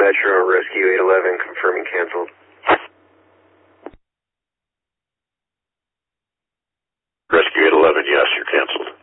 dispatcher on Rescue 811, confirming canceled. Rescue 811, yes, you're canceled.